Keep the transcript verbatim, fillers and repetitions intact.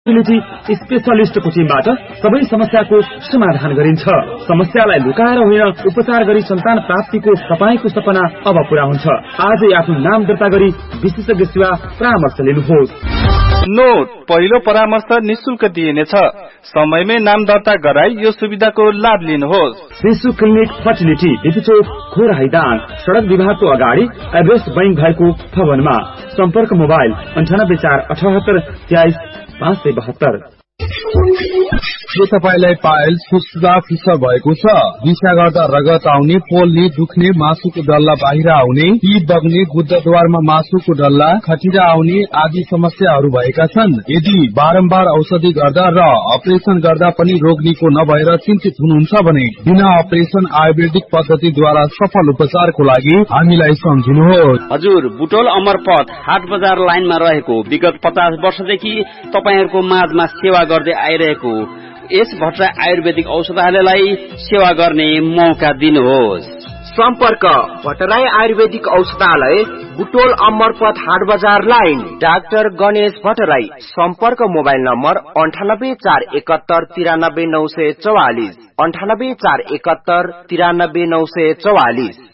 Infertility स्पेशलिस्टको टिमबाट सबै समस्याको समाधान गरिन्छ। समस्यालाई लुकाएर होइन, उपचार गरी सन्तान प्राप्तिको तपाईको सपना अब पूरा हुन्छ। आजै आफ्नो नाम दर्ता गरी विशेषज्ञ सेवा परामर्श लिनुहोस्। नोट, पहिलो परामर्श निशुल्क दिइनेछ। समयमै नाम दर्ता गराई यो सुविधाको लाभ लिनुहोस्। शिशु क्लिनिक फर्टिलिटी बिपिचोक खोराइदान सड़क विभागको अगाडि एभरेस्ट बैंक भएको भवनमा। सम्पर्क मोबाइल अन्ठानब्बे चार अठहत्तर तेइस पाँच सय बहत्तर। के तपाईलाई पाइल्स फुस्फुसा फिसर भएको छ? दिशा गर्दा रगत आउने, पोल्ने, दुख्ने, मासुको डल्ला बाहिर आउने, पिप बग्ने, गुद्दद्वारमा मासुको डल्ला, खटिरा आउने आदि समस्याहरू भएका छन्? यदि बारम्बार औषधि गर्दा र अपरेसन गर्दा पनि रोग निको नभएर चिन्तित हुनुहुन्छ भने बिना अपरेसन आयुर्वेदिक पद्धतिद्वारा सफल उपचारको लागि हामीलाई सम्झिनुहोस्। हजुर, बुटोल अमरपथ हाट बजार लाइनमा रहेको विगत पचास वर्षदेखि तपाईहरूको माझमा सेवा गर्दै आइरहेको यस भट्टराई आयुर्वेदिक औषधालयलाई सेवा गर्ने मौका दिनुहोस्। सम्पर्क भट्टराई आयुर्वेदिक औषधालय, बुटोल अमरपथ हाट बजार लाइन, डाक्टर गणेश भट्टराई। सम्पर्क मोबाइल नम्बर अन्ठानब्बे चार एकहत्तर तिरानब्बे नौ सय चौवालिस अन्ठानब्बे चार एकहत्तर तिरानब्बे नौ सय चौवालिस।